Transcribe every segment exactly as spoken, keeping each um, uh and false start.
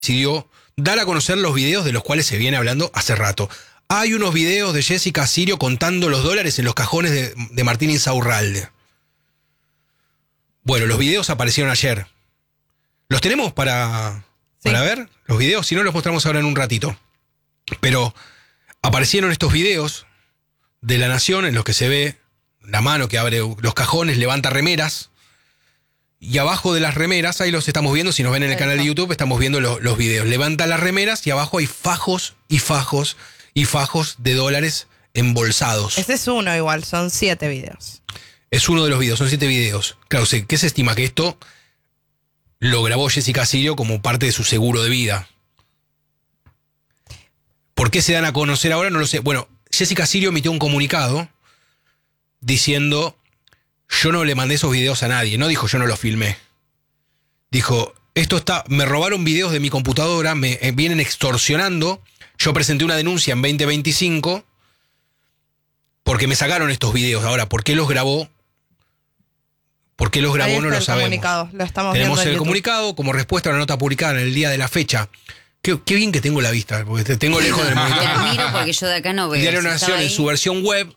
decidió dar a conocer los videos de los cuales se viene hablando hace rato. Hay unos videos de Jessica Sirio contando los dólares en los cajones de, de Martín Insaurralde. Bueno, los videos aparecieron ayer. ¿Los tenemos para, sí. para ver? Los videos, si no los mostramos ahora en un ratito. Pero aparecieron estos videos de La Nación en los que se ve la mano que abre los cajones, levanta remeras. Y abajo de las remeras, ahí los estamos viendo, si nos ven en el canal de YouTube, estamos viendo lo, los videos. Levanta las remeras y abajo hay fajos y fajos y fajos de dólares embolsados. Ese es uno igual, son siete videos. Es uno de los videos, son siete videos. Claro, ¿qué se estima? Que esto lo grabó Jessica Sirio como parte de su seguro de vida. ¿Por qué se dan a conocer ahora? No lo sé. Bueno, Jessica Sirio emitió un comunicado diciendo: yo no le mandé esos videos a nadie. No dijo yo no los filmé. Dijo, esto está, me robaron videos de mi computadora, me eh, vienen extorsionando. Yo presenté una denuncia en veinte veinticinco porque me sacaron estos videos. Ahora, ¿por qué los grabó? ¿Por qué los grabó? No lo sabemos. Comunicado. Lo estamos Tenemos viendo en el YouTube. Comunicado como respuesta a la nota publicada en el día de la fecha. Qué, qué bien que tengo la vista, porque te tengo lejos del monitor. Te admiro porque yo de acá no veo. Diario Si Nación en su versión web,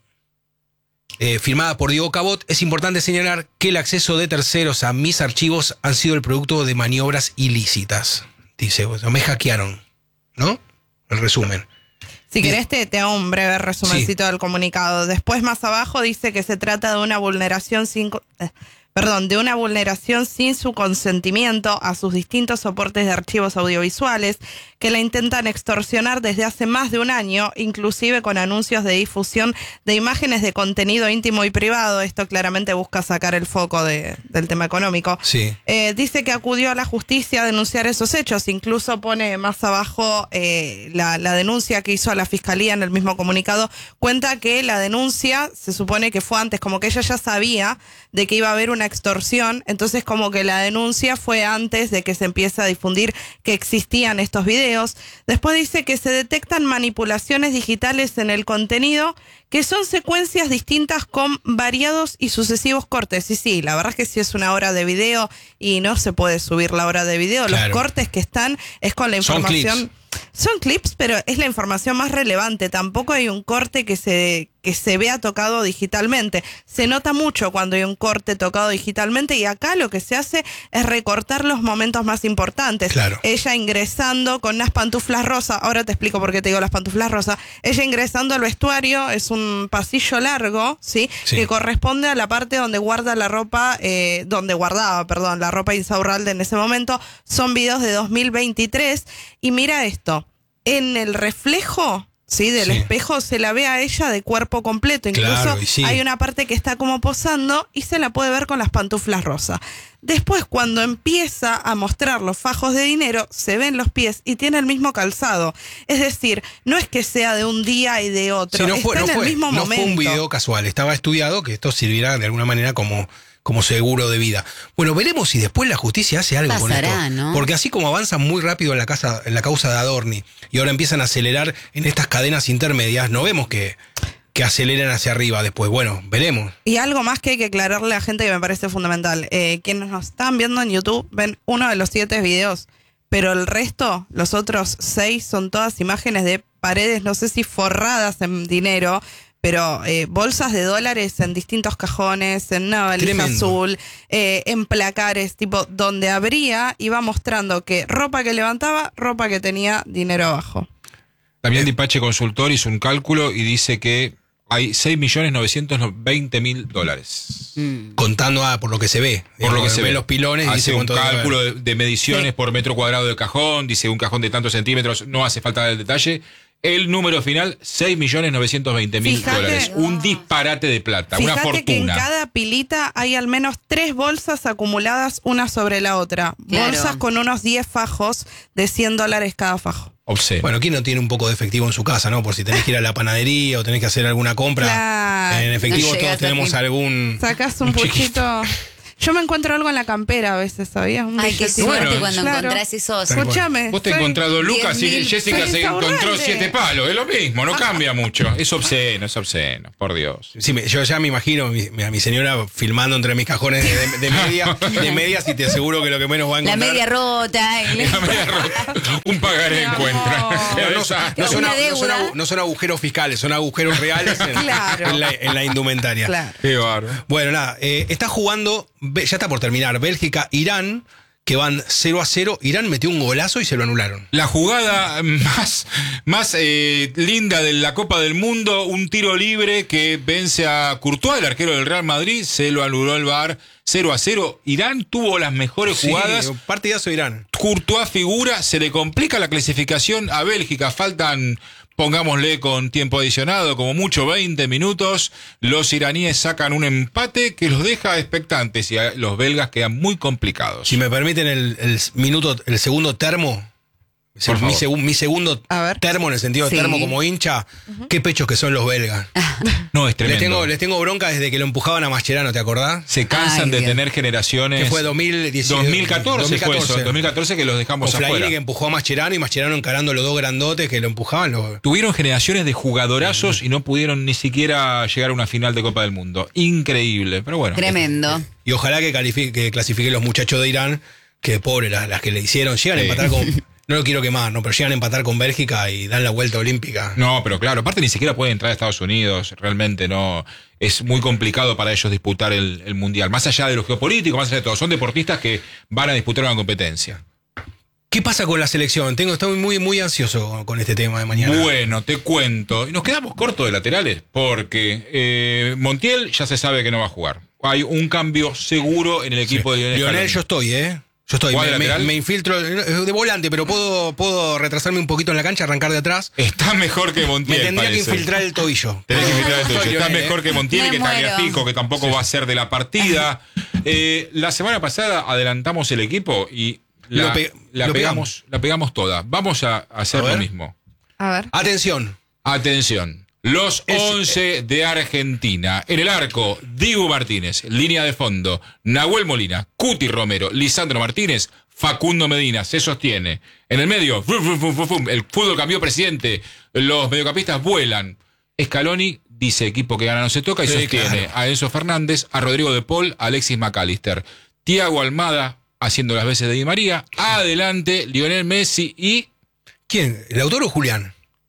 eh, firmada por Diego Cabot, es importante señalar que el acceso de terceros a mis archivos han sido el producto de maniobras ilícitas. Dice, o sea, me hackearon, ¿no? El resumen. Si querés te, te hago un breve resumencito sí. del comunicado. Después más abajo dice que se trata de una vulneración sin... Eh, Perdón, de una vulneración sin su consentimiento a sus distintos soportes de archivos audiovisuales que la intentan extorsionar desde hace más de un año, inclusive con anuncios de difusión de imágenes de contenido íntimo y privado. Esto claramente busca sacar el foco de, del tema económico. Sí. Eh, dice que acudió a la justicia a denunciar esos hechos. Incluso pone más abajo eh, la, la denuncia que hizo a la fiscalía en el mismo comunicado. Cuenta que la denuncia se supone que fue antes, como que ella ya sabía de que iba a haber una extorsión, entonces como que la denuncia fue antes de que se empiece a difundir que existían estos videos. Después dice que se detectan manipulaciones digitales en el contenido, que son secuencias distintas con variados y sucesivos cortes. Y sí, la verdad es que si es una hora de video y no se puede subir la hora de video, claro. Los cortes que están es con la información... Son clips. Son clips, pero es la información más relevante. Tampoco hay un corte que se, que se vea tocado digitalmente. Se nota mucho cuando hay un corte tocado digitalmente y acá lo que se hace es recortar los momentos más importantes. Claro. Ella ingresando con unas pantuflas rosas, ahora te explico por qué te digo las pantuflas rosas. Ella ingresando al vestuario, es un pasillo largo, ¿sí? Sí. Que corresponde a la parte donde guarda la ropa, eh, donde guardaba, perdón, la ropa Insaurralde en ese momento. Son videos de dos mil veintitrés y mira esto. En el reflejo, ¿sí? Del sí. espejo se la ve a ella de cuerpo completo. Incluso claro, sí. hay una parte que está como posando y se la puede ver con las pantuflas rosas. Después, cuando empieza a mostrar los fajos de dinero, se ven los pies y tiene el mismo calzado. Es decir, no es que sea de un día y de otro. Sí, no fue, está no en fue, el mismo no momento. fue un video casual. Estaba estudiado que esto sirviera de alguna manera como... como seguro de vida. Bueno, veremos si después la justicia hace algo Pasará, con esto. ¿no? Porque así como avanzan muy rápido en la, casa, en la causa de Adorni y ahora empiezan a acelerar en estas cadenas intermedias, no vemos que, que aceleren hacia arriba después. Bueno, veremos. Y algo más que hay que aclararle a la gente que me parece fundamental. Eh, quienes nos están viendo en YouTube ven uno de los siete videos, pero el resto, los otros seis, son todas imágenes de paredes, no sé si forradas en dinero, pero eh, bolsas de dólares en distintos cajones, en una valija azul, eh, en placares, tipo, donde abría, iba mostrando que ropa que levantaba, ropa que tenía dinero abajo. También Dipache Consultor hizo un cálculo y dice que hay seis millones novecientos veinte mil dólares. Mm. Contando ah, por lo que se ve. Por lo que se ve ve. Los pilones. Hace dice un cuánto cálculo de, de mediciones sí. por metro cuadrado de cajón, dice un cajón de tantos centímetros, no hace falta el detalle. El número final, seis millones novecientos veinte mil dólares. Un disparate de plata, una fortuna. Fíjate que en cada pilita hay al menos tres bolsas acumuladas una sobre la otra. Claro. Bolsas con unos diez fajos de cien dólares cada fajo. Obsceno. Bueno, ¿quién no tiene un poco de efectivo en su casa, no? Por si tenés que ir a la panadería o tenés que hacer alguna compra. Claro. En efectivo No todos tenemos aquí. algún... Sacás un, un puchito... Yo me encuentro algo en la campera a veces, ¿sabías? Un Ay, qué billetito. suerte Bueno, cuando claro. encontrás esos. Escúchame. Vos te soy- encontrás dos lucas y diez mil Jessica se restaurantes. encontró siete palos. Es lo mismo, no cambia mucho. Es obsceno, es obsceno, por Dios. Sí, me- yo ya me imagino mi- a mi señora filmando entre mis cajones de, de, de media, de medias y te aseguro que lo que menos va a La encontrar... media rota. el- La media rota. Un pagaré Mi encuentra. amor. No, no, Esa- no son, Una no son deuda. agu- no son agujeros fiscales, son agujeros reales en, Claro. en la, en la indumentaria. Claro. Qué bárbaro. Bueno, nada, eh, está jugando, Be- ya está por terminar, Bélgica, Irán, que van cero a cero. Irán metió un golazo y se lo anularon. La jugada más, más eh, linda de la Copa del Mundo, un tiro libre que vence a Courtois, el arquero del Real Madrid, se lo anuló el V A R cero a cero. Irán tuvo las mejores jugadas. Sí, partidazo Irán. Courtois figura, se le complica la clasificación a Bélgica, faltan, pongámosle con tiempo adicionado, como mucho veinte minutos, los iraníes sacan un empate que los deja expectantes y a los belgas quedan muy complicados. Si me permiten el, el minuto, el segundo termo, Por mi, favor. segu- mi segundo A ver. termo en el sentido de Sí. termo como hincha, qué pechos que son los belgas. No, es Les tremendo. tengo, les tengo bronca desde que lo empujaban a Mascherano, ¿te acordás? Se cansan Ay, de Dios. tener generaciones. Que fue dos mil dieciocho, dos mil catorce fue eso, dos mil catorce. dos mil catorce que los dejamos Con Flaini afuera. que empujó a Mascherano y Mascherano encarando los dos grandotes que lo empujaban. Lo... Tuvieron generaciones de jugadorazos y no pudieron ni siquiera llegar a una final de Copa del Mundo. Increíble, pero bueno. Tremendo. Y ojalá que, califique, que clasifiquen los muchachos de Irán, que pobre las, las que le hicieron. Llegan Sí. a empatar con... No lo quiero quemar, ¿no? Pero llegan a empatar con Bélgica y dan la vuelta olímpica. No, pero claro, aparte ni siquiera pueden entrar a Estados Unidos, realmente no, es muy complicado para ellos disputar el, el Mundial, más allá de lo geopolítico, más allá de todo, son deportistas que van a disputar una competencia. ¿Qué pasa con la selección? Tengo, estoy muy, muy ansioso con, con este tema de mañana. Bueno, te cuento, y nos quedamos cortos de laterales, porque eh, Montiel ya se sabe que no va a jugar, hay un cambio seguro en el equipo Sí. de Lionel Lionel, Scaloni. yo estoy, ¿eh? Yo estoy. ¿Juega de Me, me- lateral? me infiltro de volante, pero puedo, puedo retrasarme un poquito en la cancha, arrancar de atrás. Está mejor que Me Montiel, tendría que parece. infiltrar el tobillo. Tenés que infiltrar el tuyo. Soy Está Lionel, mejor ¿eh? que Montiel y Me que muero. Tagliafico, que tampoco va a ser de la partida. Eh, la semana pasada adelantamos el equipo y la, Lo pe- la lo pegamos, la pegamos toda. Vamos a hacer A lo ver. mismo. A ver. Atención. Atención. Los Es- once de Argentina. En el arco, Dibu Martínez. Línea de fondo, Nahuel Molina, Cuti Romero, Lisandro Martínez, Facundo Medina. Se sostiene. En el medio, fum, fum, fum, fum, fum, el fútbol cambió presidente. Los mediocampistas vuelan. Scaloni dice equipo que gana no se toca y Sí, sostiene claro. a Enzo Fernández, a Rodrigo de Paul, a Alexis McAllister. Tiago Almada haciendo las veces de Di María. Adelante, Lionel Messi y ¿Quién? ¿El autor o Julián?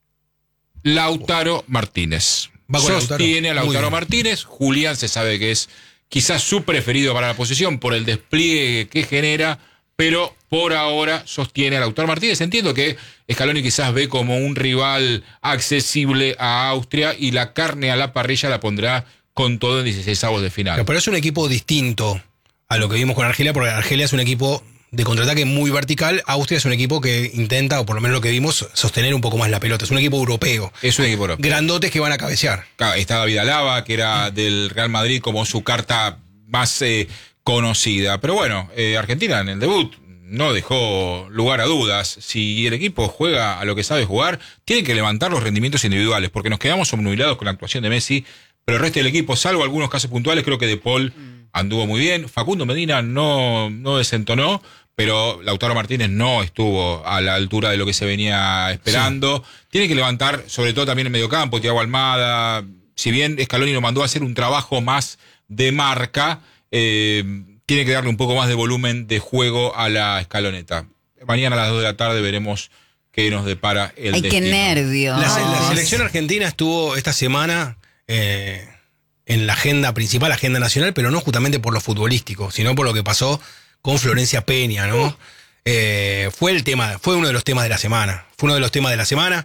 Lautaro Martínez. Va con Sostiene Lautaro. a Muy Lautaro bien. Martínez. Julián se sabe que es quizás su preferido para la posición por el despliegue que genera, pero por ahora sostiene a Lautaro Martínez. Entiendo que Scaloni quizás ve como un rival accesible a Austria y la carne a la parrilla la pondrá con todo en dieciseisavos de final. Pero es un equipo distinto a lo que vimos con Argelia, porque Argelia es un equipo de contraataque muy vertical. Austria es un equipo que intenta, o por lo menos lo que vimos, sostener un poco más la pelota. Es un equipo europeo. Es un equipo europeo. Grandotes que van a cabecear. Claro, está David Alaba, que era del Real Madrid como su carta más eh, conocida. Pero bueno, eh, Argentina en el debut no dejó lugar a dudas. Si el equipo juega a lo que sabe jugar, tiene que levantar los rendimientos individuales, porque nos quedamos obnubilados con la actuación de Messi, pero el resto del equipo, salvo algunos casos puntuales, creo que De Paul anduvo muy bien. Facundo Medina no, no desentonó, pero Lautaro Martínez no estuvo a la altura de lo que se venía esperando. Tiene que levantar, sobre todo también en mediocampo, Thiago Almada. Si bien Scaloni lo mandó a hacer un trabajo más de marca, eh, tiene que darle un poco más de volumen de juego a la escaloneta. Mañana a las dos de la tarde veremos qué nos depara el Ay, qué destino. nervios. La, la selección argentina estuvo esta semana eh, en la agenda principal, agenda nacional, pero no justamente por lo futbolístico, sino por lo que pasó con Florencia Peña, ¿no? Eh, fue el tema, fue uno de los temas de la semana. Fue uno de los temas de la semana.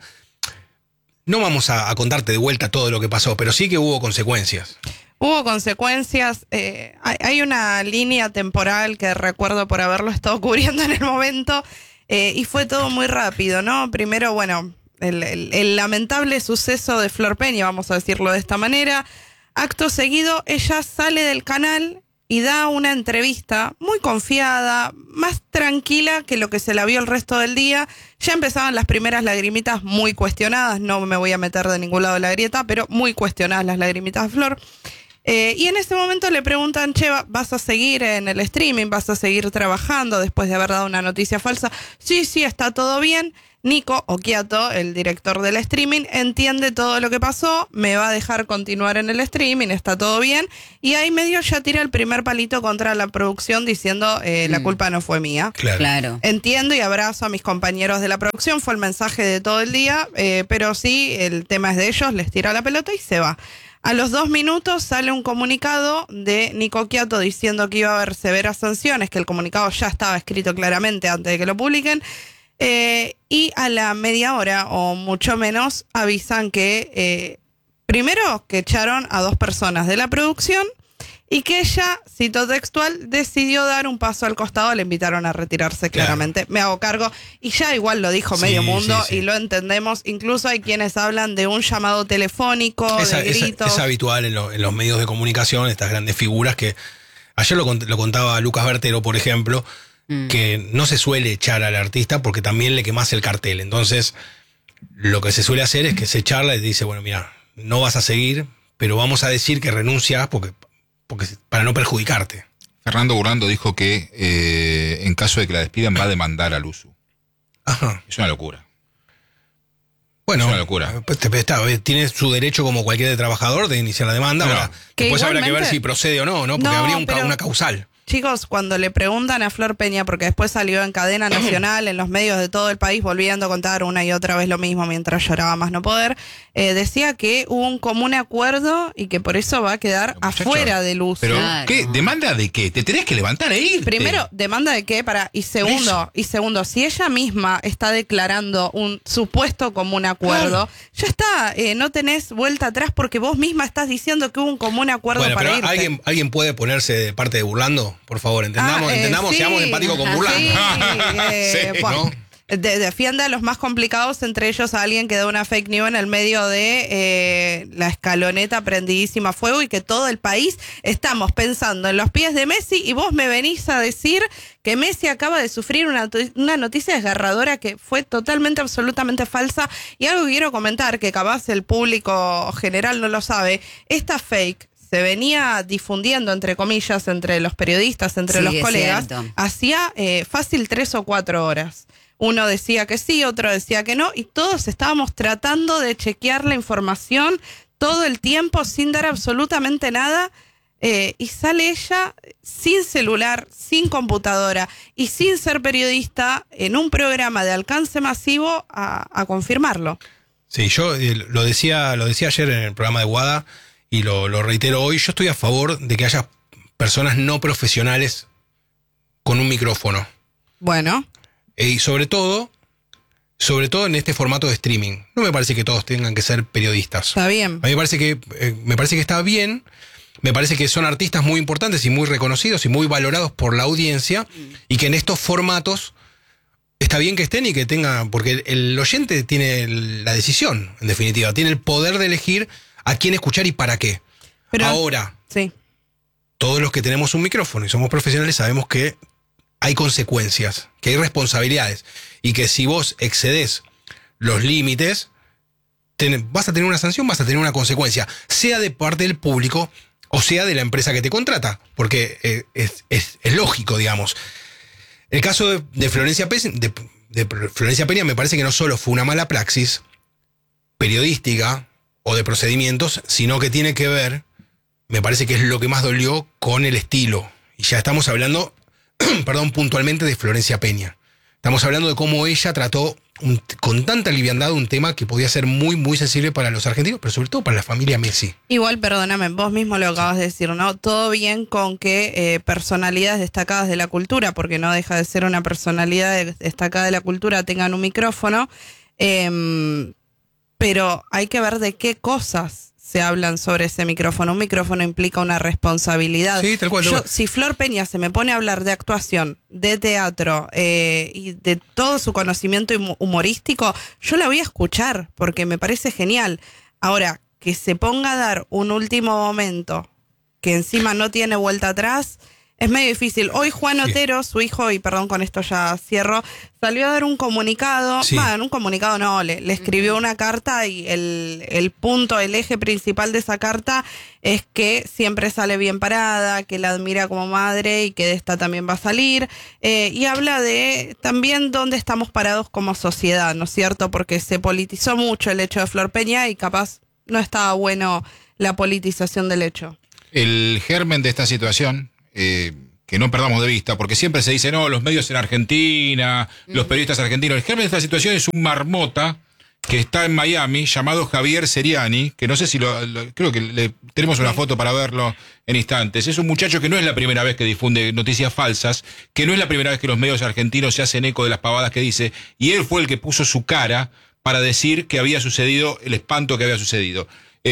No vamos a, a contarte de vuelta todo lo que pasó, pero sí que hubo consecuencias. Hubo consecuencias. eh, hay, hay una línea temporal que recuerdo por haberlo estado cubriendo en el momento eh, y fue todo muy rápido, ¿no? Primero, bueno, el, el- el lamentable suceso de Flor Peña, vamos a decirlo de esta manera. Acto seguido, ella sale del canal y da una entrevista muy confiada, más tranquila que lo que se la vio el resto del día. Ya empezaban las primeras lagrimitas muy cuestionadas, no me voy a meter de ningún lado de la grieta, pero muy cuestionadas las lagrimitas de Flor. Eh, y en ese momento le preguntan, che, ¿vas a seguir en el streaming? ¿Vas a seguir trabajando después de haber dado una noticia falsa? Sí, sí, está todo bien. Nico Occhiato, el director del streaming, entiende todo lo que pasó, me va a dejar continuar en el streaming, está todo bien. Y ahí medio ya tira el primer palito contra la producción diciendo, eh, mm. la culpa no fue mía. Claro. claro. Entiendo y abrazo a mis compañeros de la producción, fue el mensaje de todo el día, eh, pero sí, el tema es de ellos, les tira la pelota y se va. A los dos minutos sale un comunicado de Nico Occhiato diciendo que iba a haber severas sanciones, que el comunicado ya estaba escrito claramente antes de que lo publiquen. Eh, y a la media hora o mucho menos avisan que eh, primero que echaron a dos personas de la producción y que ella, cito textual, decidió dar un paso al costado, le invitaron a retirarse claramente, claro. Me hago cargo, y ya igual lo dijo sí, medio mundo sí, sí. Y lo entendemos, incluso hay quienes hablan de un llamado telefónico, es, de gritos. Es, es habitual en, lo, en los medios de comunicación, estas grandes figuras que, ayer lo, lo contaba Lucas Bertero, por ejemplo, que no se suele echar al artista porque también le quemás el cartel. Entonces, lo que se suele hacer es que se charla y dice, bueno, mira, no vas a seguir, pero vamos a decir que renuncias porque, porque para no perjudicarte. Fernando Burlando dijo que eh, en caso de que la despidan va a demandar a Luzu. Ajá. Es una locura. Bueno, es una locura. Pues está, tiene su derecho como cualquier trabajador de iniciar la demanda. No, ahora, que después igualmente, habrá que ver si procede o no, ¿no? Porque no, habría un, pero, una causal. Chicos, cuando le preguntan a Flor Peña, porque después salió en cadena nacional, en los medios de todo el país, volviendo a contar una y otra vez lo mismo mientras lloraba más no poder, eh, decía que hubo un común acuerdo y que por eso va a quedar no, afuera del uso. Pero, claro. ¿qué? ¿Demanda de qué? ¿Te tenés que levantar e irte? Primero, ¿demanda de qué? Para, y segundo, y segundo, si ella misma está declarando un supuesto común acuerdo, claro. ya está, eh, no tenés vuelta atrás porque vos misma estás diciendo que hubo un común acuerdo bueno, para pero irte. ¿alguien, ¿alguien puede ponerse de parte de Burlando? Por favor, entendamos, ah, eh, entendamos, sí, seamos empáticos con Burlando. Sí, eh, sí, bueno, ¿no? de, defiende a los más complicados, entre ellos a alguien que da una fake news en el medio de eh, la escaloneta prendidísima a fuego y que todo el país estamos pensando en los pies de Messi y vos me venís a decir que Messi acaba de sufrir una, una noticia desgarradora que fue totalmente, absolutamente falsa. Y algo que quiero comentar, que capaz el público general no lo sabe, esta fake se venía difundiendo, entre comillas, entre los periodistas, entre sí, los colegas, cierto. hacía eh, fácil tres o cuatro horas. Uno decía que sí, otro decía que no, y todos estábamos tratando de chequear la información todo el tiempo sin dar absolutamente nada. Eh, y sale ella sin celular, sin computadora y sin ser periodista en un programa de alcance masivo a, a confirmarlo. Sí, yo eh, lo decía, lo decía ayer en el programa de Guada y lo, lo reitero hoy. Yo estoy a favor de que haya personas no profesionales con un micrófono. Bueno. Y sobre todo, sobre todo en este formato de streaming. No me parece que todos tengan que ser periodistas. Está bien. A mí me parece que, eh, me parece que está bien. Me parece que son artistas muy importantes y muy reconocidos y muy valorados por la audiencia y que en estos formatos está bien que estén y que tengan, porque el, el oyente tiene la decisión, en definitiva, tiene el poder de elegir a quién escuchar y para qué. Pero, ahora, sí. todos los que tenemos un micrófono y somos profesionales sabemos que hay consecuencias, que hay responsabilidades y que si vos excedes los límites, ten, vas a tener una sanción, vas a tener una consecuencia, sea de parte del público o sea de la empresa que te contrata, porque eh, es, es, es lógico, digamos. El caso de, de, Florencia Pe- de, de Florencia Peña me parece que no solo fue una mala praxis periodística o de procedimientos, sino que tiene que ver, me parece que es lo que más dolió, con el estilo. Y ya estamos hablando, perdón, puntualmente de Florencia Peña. Estamos hablando de cómo ella trató un, con tanta liviandad un tema que podía ser muy, muy sensible para los argentinos, pero sobre todo para la familia Messi. Igual, perdóname, vos mismo lo acabas de decir, ¿no? Todo bien con que eh, personalidades destacadas de la cultura, porque no deja de ser una personalidad destacada de la cultura, tengan un micrófono, eh, pero hay que ver de qué cosas se hablan sobre ese micrófono. Un micrófono implica una responsabilidad. Sí, tal cual. Yo, si Flor Peña se me pone a hablar de actuación, de teatro eh, y de todo su conocimiento humorístico, yo la voy a escuchar porque me parece genial. Ahora, que se ponga a dar un último momento que encima no tiene vuelta atrás, Es medio difícil. Hoy Juan Sí. Otero, su hijo, y perdón, con esto ya cierro, salió a dar un comunicado. Sí. Bueno, un comunicado no, le, le escribió una carta y el, el punto, el eje principal de esa carta es que siempre sale bien parada, que la admira como madre y que de esta también va a salir. Eh, y habla de también dónde estamos parados como sociedad, ¿no es cierto? Porque se politizó mucho el hecho de Flor Peña y capaz no estaba bueno la politización del hecho. El germen de esta situación, eh, que no perdamos de vista, porque siempre se dice, no, los medios en Argentina, los periodistas argentinos. El germen de esta situación es un marmota que está en Miami, llamado Javier Seriani, que no sé si lo, lo- creo que le, tenemos una foto para verlo en instantes. Es un muchacho que no es la primera vez que difunde noticias falsas, que no es la primera vez que los medios argentinos se hacen eco de las pavadas que dice, y él fue el que puso su cara para decir que había sucedido el espanto que había sucedido.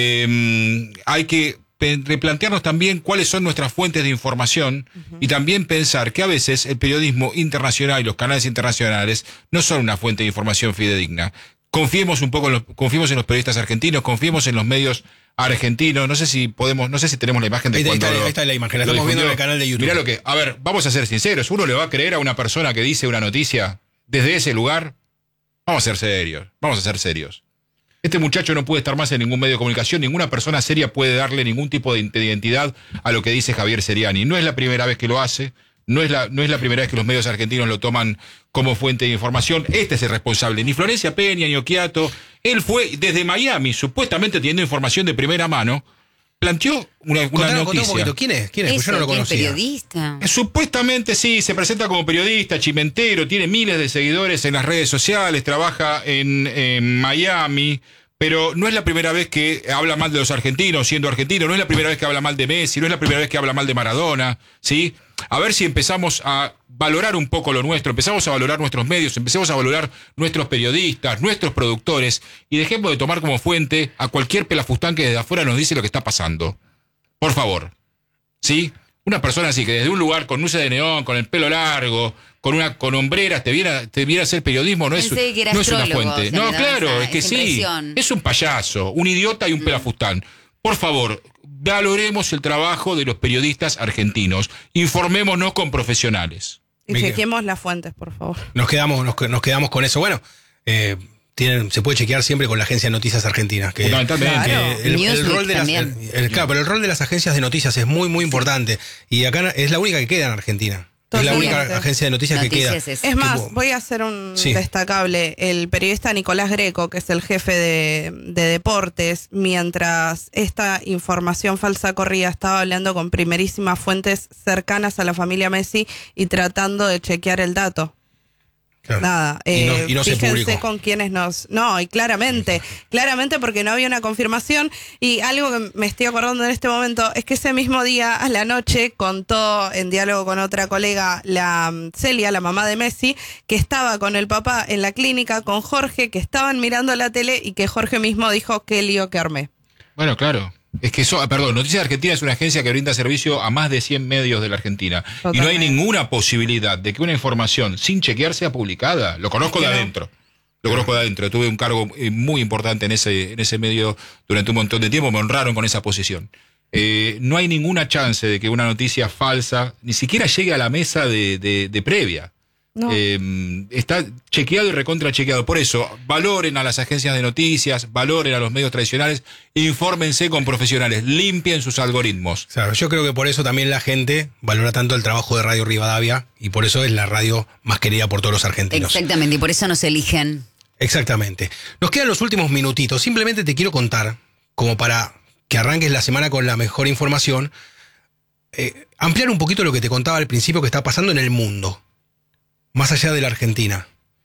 Eh, hay que pe- replantearnos también cuáles son nuestras fuentes de información uh-huh. y también pensar que a veces el periodismo internacional y los canales internacionales no son una fuente de información fidedigna. Confiemos un poco en los, confiemos en los periodistas argentinos, confiemos en los medios argentinos. No sé si podemos, no sé si tenemos la imagen de Ahí está, cuando ahí está, lo- ahí está la imagen, la lo estamos viendo en difundió. el canal de YouTube. Mirá lo que, a ver, vamos a ser sinceros, ¿uno le va a creer a una persona que dice una noticia desde ese lugar? Vamos a ser serios, vamos a ser serios. Este muchacho no puede estar más en ningún medio de comunicación, ninguna persona seria puede darle ningún tipo de identidad a lo que dice Javier Seriani. No es la primera vez que lo hace, no es la, no es la primera vez que los medios argentinos lo toman como fuente de información. Este es el responsable, ni Florencia Peña, ni Occhiato. Él fue desde Miami, supuestamente teniendo información de primera mano, planteó una, una Contanos, contanos noticia. un poquito, ¿quién es? ¿Quién es? Pues yo no lo ¿quién es conocía. periodista? Eh, Supuestamente sí, se presenta como periodista, chimentero, tiene miles de seguidores en las redes sociales, trabaja en, en Miami, pero no es la primera vez que habla mal de los argentinos, siendo argentino, no es la primera vez que habla mal de Messi, no es la primera vez que habla mal de Maradona, ¿sí? A ver si empezamos a valorar un poco lo nuestro, empezamos a valorar nuestros medios, empecemos a valorar nuestros periodistas, nuestros productores, y dejemos de tomar como fuente a cualquier pelafustán que desde afuera nos dice lo que está pasando. Por favor. ¿Sí? Una persona así que desde un lugar con luces de neón, con el pelo largo, con una con hombreras, te viene a, te viene a hacer periodismo, no es, Pensé que era no es una astrólogo, fuente. se No, me daba claro, esa- es que esa sí. impresión. Es un payaso, un idiota y un pelafustán. Por favor, valoremos el trabajo de los periodistas argentinos. Informémonos con profesionales. Y Miguel. chequemos las fuentes, por favor. Nos quedamos, nos, nos quedamos con eso. Bueno, eh, tienen, se puede chequear siempre con la agencia de noticias argentinas. Que, Fundamentalmente. que Claro. el, el Newsweek rol de las, también. el- el- claro, pero el rol de las agencias de noticias es muy, muy importante. Y acá es la única que queda en Argentina. Es la Totalmente. única agencia de noticias, Noticias que es- queda. Es más, Tipo, voy a hacer un Sí. destacable. El periodista Nicolás Greco, que es el jefe de, de deportes, mientras esta información falsa corría, estaba hablando con primerísimas fuentes cercanas a la familia Messi y tratando de chequear el dato. claro. Nada, Y no- eh, y no se fíjense publicó. con quienes nos... No, y claramente, claramente porque no había una confirmación. Y algo que me estoy acordando en este momento es que ese mismo día a la noche contó en diálogo con otra colega, la mm, Celia, la mamá de Messi, que estaba con el papá en la clínica, con Jorge, que estaban mirando la tele y que Jorge mismo dijo, qué lío que armé. Bueno, claro. Es que eso, perdón, Noticias Argentina es una agencia que brinda servicio a más de cien medios de la Argentina. Y no hay Totalmente. ninguna posibilidad de que una información sin chequear sea publicada. Lo conozco Es de que no. adentro. Lo conozco de adentro. Tuve un cargo eh, muy importante en ese, en ese medio durante un montón de tiempo. Me honraron con esa posición. Eh, no hay ninguna chance de que una noticia falsa ni siquiera llegue a la mesa de, de, de previa. No. Eh, está chequeado y recontra chequeado. Por eso, valoren a las agencias de noticias, valoren a los medios tradicionales, infórmense con profesionales, limpien sus algoritmos. Claro, yo creo que por eso también la gente valora tanto el trabajo de Radio Rivadavia y por eso es la radio más querida por todos los argentinos. Exactamente, y por eso nos eligen. Exactamente. Nos quedan los últimos minutitos. Simplemente te quiero contar, como para que arranques la semana con la mejor información, eh, ampliar un poquito lo que te contaba al principio que está pasando en el mundo, más allá de la Argentina.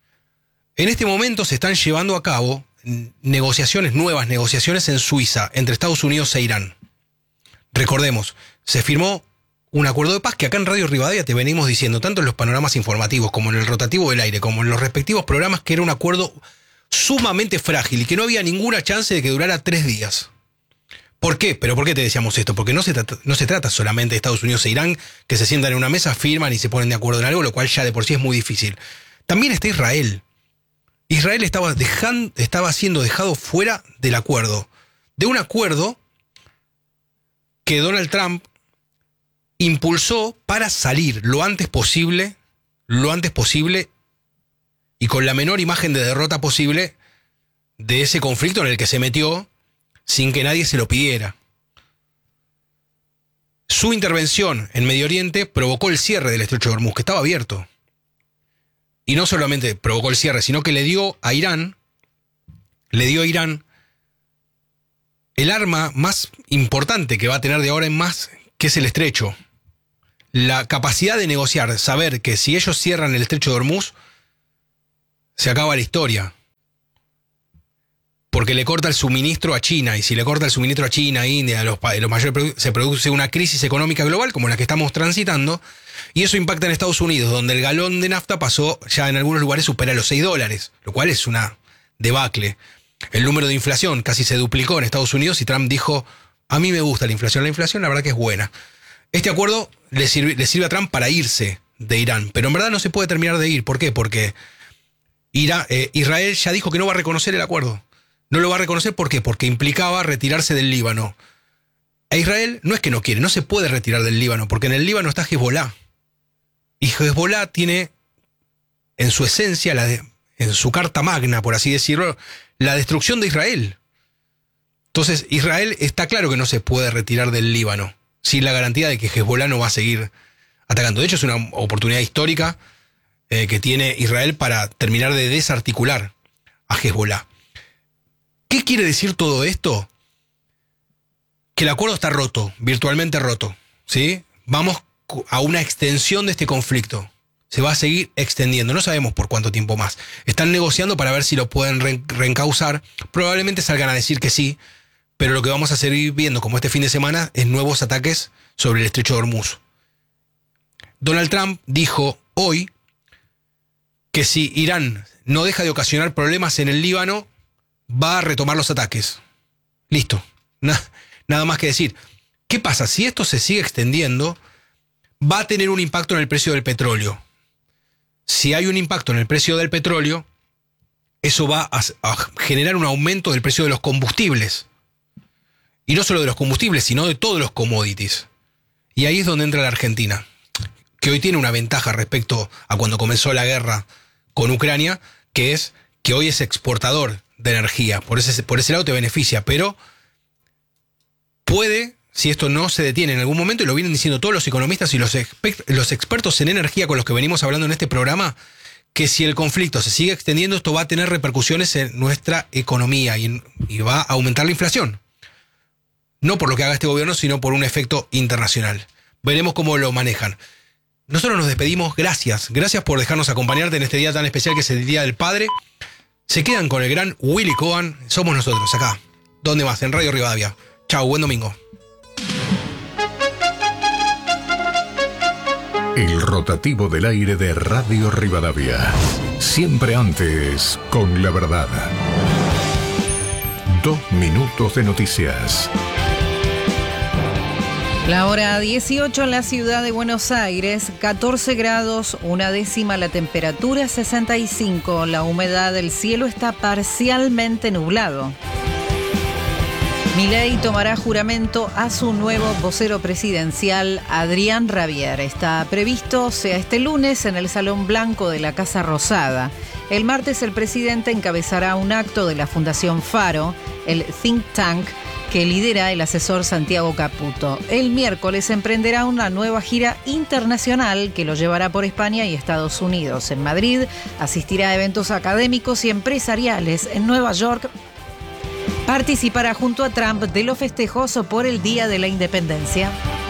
En este momento se están llevando a cabo negociaciones, nuevas negociaciones en Suiza, entre Estados Unidos e Irán. Recordemos, se firmó un acuerdo de paz que acá en Radio Rivadavia te venimos diciendo, tanto en los panoramas informativos como en el rotativo del aire, como en los respectivos programas, que era un acuerdo sumamente frágil y que no había ninguna chance de que durara tres días. ¿Por qué? ¿Pero por qué te decíamos esto? Porque no se, trata, no se trata solamente de Estados Unidos e Irán, que se sientan en una mesa, firman y se ponen de acuerdo en algo, lo cual ya de por sí es muy difícil. También está Israel. Israel estaba, dejando, estaba siendo dejado fuera del acuerdo. De un acuerdo que Donald Trump impulsó para salir lo antes posible, lo antes posible y con la menor imagen de derrota posible de ese conflicto en el que se metió sin que nadie se lo pidiera. Su intervención en Medio Oriente provocó el cierre del Estrecho de Hormuz, que estaba abierto. Y no solamente provocó el cierre, sino que le dio a Irán, le dio a Irán el arma más importante que va a tener de ahora en más, que es el estrecho. La capacidad de negociar, saber que si ellos cierran el Estrecho de Hormuz, se acaba la historia. Porque le corta el suministro a China, y si le corta el suministro a China, a India, a los, a los mayores, se produce una crisis económica global como la que estamos transitando, y eso impacta en Estados Unidos, donde el galón de nafta pasó, ya en algunos lugares supera los seis dólares, lo cual es una debacle. El número de inflación casi se duplicó en Estados Unidos y Trump dijo, a mí me gusta la inflación, la inflación la verdad que es buena. Este acuerdo le sirve, le sirve a Trump para irse de Irán, pero en verdad no se puede terminar de ir. ¿Por qué? Porque Ira, eh, Israel ya dijo que no va a reconocer el acuerdo. No lo va a reconocer, ¿por qué? Porque implicaba retirarse del Líbano. A Israel no es que no quiere, no se puede retirar del Líbano, porque en el Líbano está Hezbollah. Y Hezbollah tiene en su esencia, la de, en su carta magna, por así decirlo, la destrucción de Israel. Entonces, Israel está claro que no se puede retirar del Líbano sin la garantía de que Hezbollah no va a seguir atacando. De hecho, es una oportunidad histórica eh, que tiene Israel para terminar de desarticular a Hezbollah. ¿Qué quiere decir todo esto? Que el acuerdo está roto, virtualmente roto, ¿sí? Vamos a una extensión de este conflicto. Se va a seguir extendiendo, no sabemos por cuánto tiempo más. Están negociando para ver si lo pueden re- reencauzar. Probablemente salgan a decir que sí, pero lo que vamos a seguir viendo, como este fin de semana, es nuevos ataques sobre el Estrecho de Hormuz. Donald Trump dijo hoy que si Irán no deja de ocasionar problemas en el Líbano, va a retomar los ataques. Listo. Na- nada más que decir. ¿Qué pasa? Si esto se sigue extendiendo, va a tener un impacto en el precio del petróleo. Si hay un impacto en el precio del petróleo, eso va a, a generar un aumento del precio de los combustibles. Y no solo de los combustibles, sino de todos los commodities. Y ahí es donde entra la Argentina, que hoy tiene una ventaja respecto a cuando comenzó la guerra con Ucrania, que es que hoy es exportador de energía. Por ese, por ese lado te beneficia, pero puede, si esto no se detiene en algún momento, y lo vienen diciendo todos los economistas y los, expe- los expertos en energía con los que venimos hablando en este programa, que si el conflicto se sigue extendiendo, esto va a tener repercusiones en nuestra economía y, y va a aumentar la inflación. No por lo que haga este gobierno, sino por un efecto internacional. Veremos cómo lo manejan. Nosotros nos despedimos. Gracias. Gracias por dejarnos acompañarte en este día tan especial que es el Día del Padre. Se quedan con el gran Willy Cohen. Somos nosotros acá. ¿Dónde más? En Radio Rivadavia. Chau, buen domingo. El rotativo del aire de Radio Rivadavia. Siempre antes con la verdad. Dos minutos de noticias. La hora dieciocho en la ciudad de Buenos Aires, catorce grados, una décima la temperatura, sesenta y cinco. La humedad del cielo está parcialmente nublado. Milei tomará juramento a su nuevo vocero presidencial, Adrián Rabier. Está previsto sea este lunes en el Salón Blanco de la Casa Rosada. El martes el presidente encabezará un acto de la Fundación Faro, el think tank que lidera el asesor Santiago Caputo. El miércoles emprenderá una nueva gira internacional que lo llevará por España y Estados Unidos. En Madrid asistirá a eventos académicos y empresariales. En Nueva York participará junto a Trump de los festejos por el Día de la Independencia.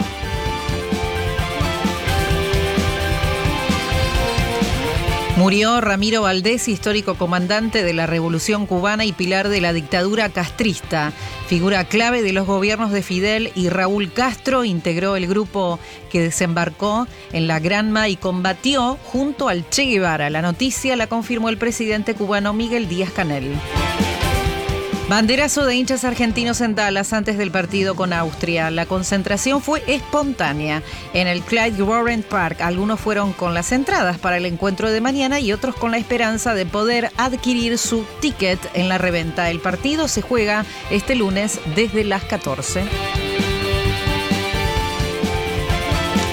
Murió Ramiro Valdés, histórico comandante de la Revolución Cubana y pilar de la dictadura castrista. Figura clave de los gobiernos de Fidel y Raúl Castro, integró el grupo que desembarcó en la Granma y combatió junto al Che Guevara. La noticia la confirmó el presidente cubano Miguel Díaz-Canel. Banderazo de hinchas argentinos en Dallas antes del partido con Austria. La concentración fue espontánea en el Clyde Warren Park. Algunos fueron con las entradas para el encuentro de mañana y otros con la esperanza de poder adquirir su ticket en la reventa. El partido se juega este lunes desde las catorce.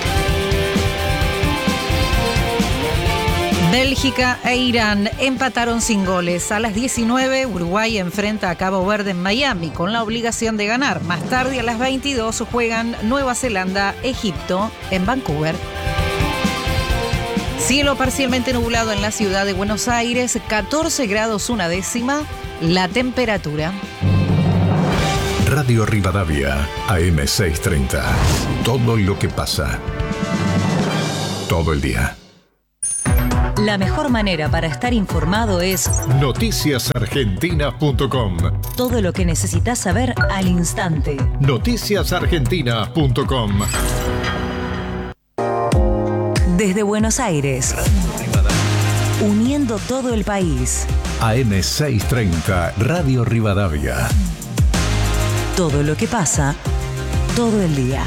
Bélgica e Irán empataron sin goles. A las diecinueve, Uruguay enfrenta a Cabo Verde en Miami con la obligación de ganar. Más tarde, a las veintidós, juegan Nueva Zelanda, Egipto en Vancouver. Cielo parcialmente nublado en la ciudad de Buenos Aires, catorce grados una décima, la temperatura. Radio Rivadavia, A M seiscientos treinta. Todo lo que pasa. Todo el día. La mejor manera para estar informado es noticias argentinas punto com. todo lo que necesitas saber al instante. noticias argentinas punto com. Desde Buenos Aires, uniendo todo el país. A M seiscientos treinta, Radio Rivadavia. Todo lo que pasa, todo el día.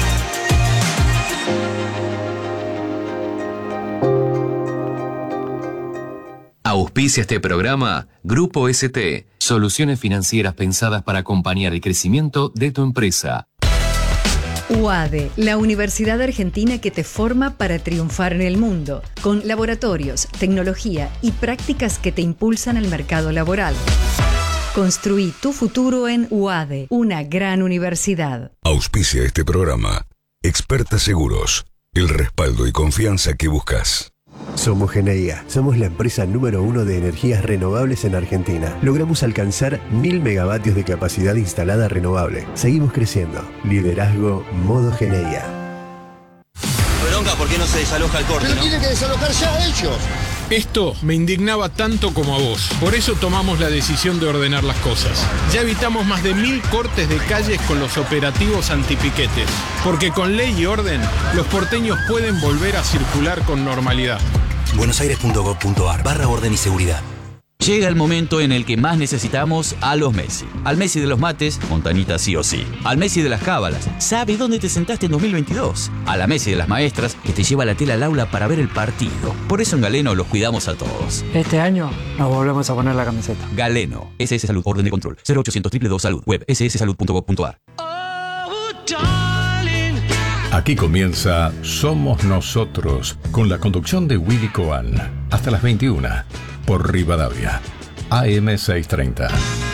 Auspicia este programa Grupo S T, soluciones financieras pensadas para acompañar el crecimiento de tu empresa. U A D E, la universidad argentina que te forma para triunfar en el mundo, con laboratorios, tecnología y prácticas que te impulsan al mercado laboral. Construí tu futuro en U A D E, una gran universidad. Auspicia este programa. Experta Seguros, el respaldo y confianza que buscas. Somos Geneia, somos la empresa número uno de energías renovables en Argentina. Logramos alcanzar mil megavatios de capacidad instalada renovable. Seguimos creciendo. Liderazgo Modo Geneia. Bronca, ¿por qué no se desaloja el corte? Pero ¿no? tienen que desalojar ya ellos. Esto me indignaba tanto como a vos. Por eso tomamos la decisión de ordenar las cosas. Ya evitamos más de mil cortes de calles con los operativos antipiquetes. Porque con ley y orden, los porteños pueden volver a circular con normalidad. buenosaires.gov.ar barra orden y seguridad. Llega el momento en el que más necesitamos a los Messi. Al Messi de los mates, Montanita sí o sí. Al Messi de las cábalas, sabe dónde te sentaste en dos mil veintidós. A la Messi de las maestras, que te lleva la tela al aula para ver el partido. Por eso en Galeno los cuidamos a todos. Este año nos volvemos a poner la camiseta. Galeno, S S Salud, orden de control, cero ochocientos dos dos dos Salud, web ese ese salud punto gov punto ar. Aquí comienza Somos Nosotros, con la conducción de Willy Coan. Hasta las veintiuna, por Rivadavia, A M seiscientos treinta.